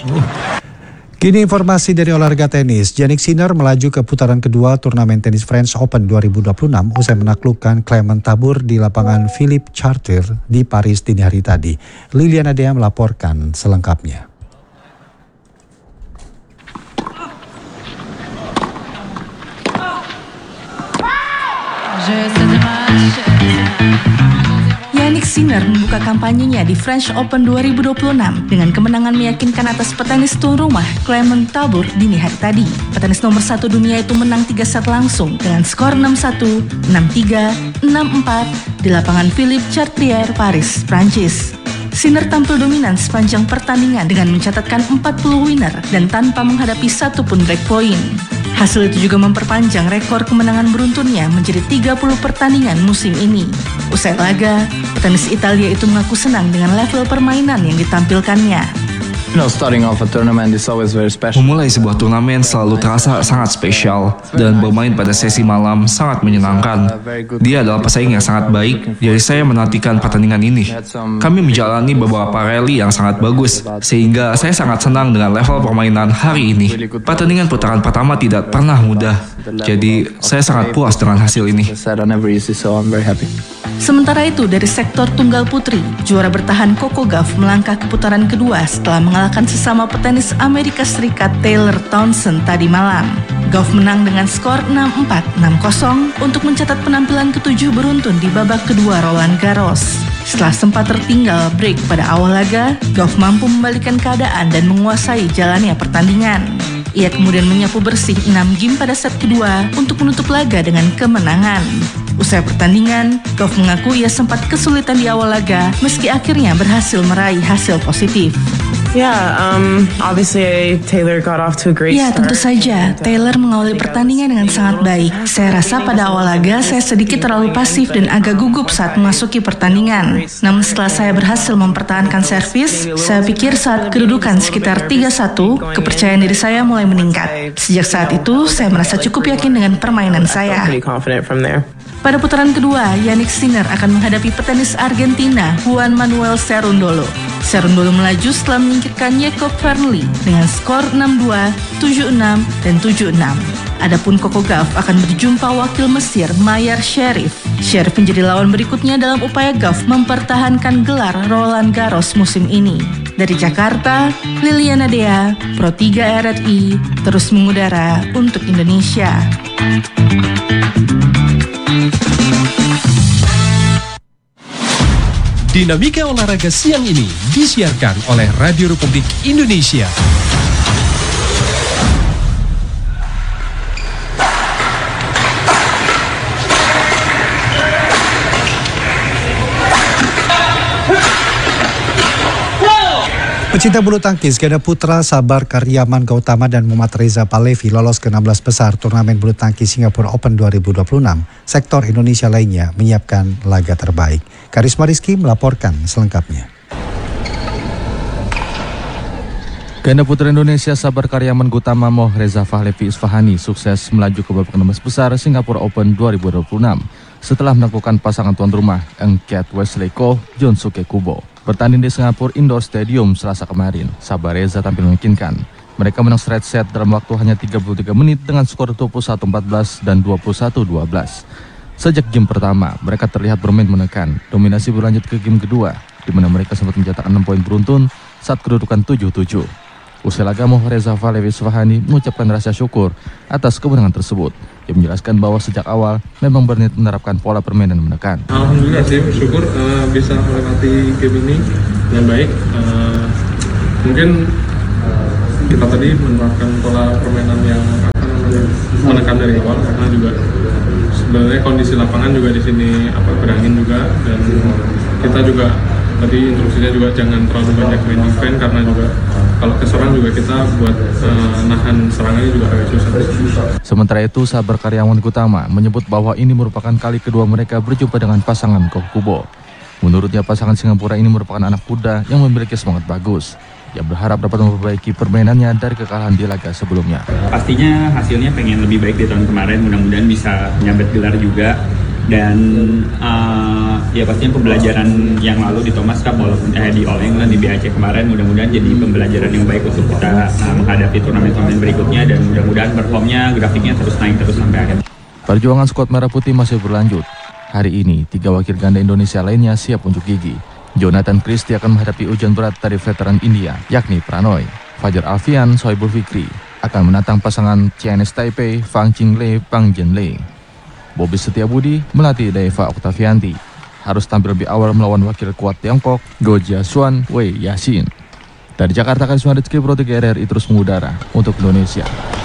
Kini informasi dari olahraga tenis. Jannik Sinner melaju ke putaran kedua turnamen tenis French Open 2026 usai menaklukkan Clement Tabur di lapangan Philippe Chartier di Paris dini hari tadi. Liliana Dea melaporkan selengkapnya. Jannik Sinner membuka kampanyenya di French Open 2026 dengan kemenangan meyakinkan atas petenis tuan rumah Clement Tabur dini hari tadi. Petenis nomor 1 dunia itu menang 3 set langsung dengan skor 6-1, 6-3, 6-4 di lapangan Philippe Chartier, Paris, Prancis. Sinner tampil dominan sepanjang pertandingan dengan mencatatkan 40 winner dan tanpa menghadapi satu pun break point. Hasil itu juga memperpanjang rekor kemenangan beruntunnya menjadi 30 pertandingan musim ini. Usai laga, petenis Italia itu mengaku senang dengan level permainan yang ditampilkannya. Memulai sebuah turnamen selalu terasa sangat spesial dan bermain pada sesi malam sangat menyenangkan. Dia adalah pesaing yang sangat baik, jadi saya menantikan pertandingan ini. Kami menjalani beberapa rally yang sangat bagus, sehingga saya sangat senang dengan level permainan hari ini. Pertandingan putaran pertama tidak pernah mudah, jadi saya sangat puas dengan hasil ini. Sementara itu, dari sektor tunggal putri, juara bertahan Coco Gauff melangkah ke putaran kedua setelah mengalahkan sesama petenis Amerika Serikat Taylor Townsend tadi malam. Gauff menang dengan skor 6-4, 6-0 untuk mencatat penampilan ketujuh beruntun di babak kedua Roland Garros. Setelah sempat tertinggal break pada awal laga, Gauff mampu membalikan keadaan dan menguasai jalannya pertandingan. Ia kemudian menyapu bersih 6 game pada set kedua untuk menutup laga dengan kemenangan. Usai pertandingan, Gauff mengaku ia sempat kesulitan di awal laga meski akhirnya berhasil meraih hasil positif. Tentu saja, Taylor mengawali pertandingan dengan sangat baik. Saya rasa pada awal laga saya sedikit terlalu pasif dan agak gugup saat memasuki pertandingan. Namun setelah saya berhasil mempertahankan servis, saya pikir saat kedudukan sekitar 3-1, kepercayaan diri saya mulai meningkat. Sejak saat itu, saya merasa cukup yakin dengan permainan saya. Pada putaran kedua, Jannik Sinner akan menghadapi petenis Argentina Juan Manuel Cerundolo. Cerundolo melaju setelah menyingkirkan Jakob Fernley dengan skor 6-2, 7-6, dan 7-6. Adapun Coco Gauff akan berjumpa wakil Mesir Mayar Sherif. Sherif menjadi lawan berikutnya dalam upaya Gauff mempertahankan gelar Roland Garros musim ini. Dari Jakarta, Liliana Dea, Pro 3 RRI, terus mengudara untuk Indonesia. Dinamika olahraga siang ini disiarkan oleh Radio Republik Indonesia. Pecinta bulu tangkis ganda putra Sabar Karyaman Gautama dan Muhammad Reza Palevi lolos ke 16 besar turnamen bulu tangkis Singapura Open 2026. Sektor Indonesia lainnya menyiapkan laga terbaik. Karisma Rizky melaporkan selengkapnya. Ganda putra Indonesia Sabar Karyaman Gautama Moh Reza Palevi Isfahani sukses melaju ke babak 16 besar Singapura Open 2026 setelah menaklukkan pasangan tuan rumah Engkiat Wesley Koh Jonsuke Kubo. Bertanding di Singapura Indoor Stadium Selasa kemarin, Sabar Reza tampil meyakinkan. Mereka menang straight set dalam waktu hanya 33 menit dengan skor 21-14 dan 21-12. Sejak game pertama, mereka terlihat bermain menekan. Dominasi berlanjut ke game kedua, di mana mereka sempat mencetak 6 poin beruntun saat kedudukan 7-7. Usai laga, Moh Reza Palevi Isfahani mengucapkan rasa syukur atas kemenangan tersebut. Dia menjelaskan bahwa sejak awal memang berniat menerapkan pola permainan menekan. Alhamdulillah sih, bersyukur bisa melewati game ini dengan baik. Mungkin kita tadi menerapkan pola permainan yang menekan dari awal karena juga sebenarnya kondisi lapangan juga di sini berangin juga, dan kita juga tadi instruksinya juga jangan terlalu banyak main defense karena juga kalau keserang juga kita buat nahan serangannya juga agak susah. Sementara itu, Sabar Karyawan Gautama menyebut bahwa ini merupakan kali kedua mereka berjumpa dengan pasangan Koh Kubo. Menurutnya, pasangan Singapura ini merupakan anak muda yang memiliki semangat bagus. Ia berharap dapat memperbaiki permainannya dari kekalahan di laga sebelumnya. Pastinya hasilnya pengen lebih baik di tahun kemarin, mudah-mudahan bisa menyabet gelar juga. Dan ya pastinya pembelajaran yang lalu di Thomas Cup walaupun di All England di BAC kemarin mudah-mudahan jadi pembelajaran yang baik untuk kita menghadapi turnamen-turnamen berikutnya, dan mudah-mudahan performnya grafiknya terus naik terus sampai akhir. Perjuangan skuad Merah Putih masih berlanjut. Hari ini 3 wakil ganda Indonesia lainnya siap unjuk gigi. Jonathan Christie akan menghadapi ujian berat dari veteran India, yakni Pranoy. Fajar Alfian, Sohaibul Fikri akan menantang pasangan Chinese Taipei, Fang Qinglei, Pang Jianlei. Bobby Setiabudi melatih Deva Oktavianti. Harus tampil lebih awal melawan wakil kuat Tiongkok, Go Jiasuan, Wei Yaxin. Dari Jakarta, Karisma Rizky Pro 3 RRI terus mengudara untuk Indonesia.